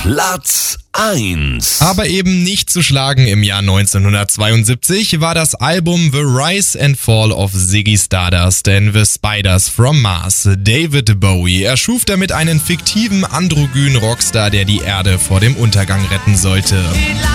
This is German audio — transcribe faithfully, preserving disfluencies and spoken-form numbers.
Platz eins. Aber eben nicht zu schlagen im Jahr neunzehnhundertzweiundsiebzig war das Album The Rise and Fall of Ziggy Stardust and the Spiders from Mars. David Bowie erschuf damit einen fiktiven androgynen Rockstar, der die Erde vor dem Untergang retten sollte.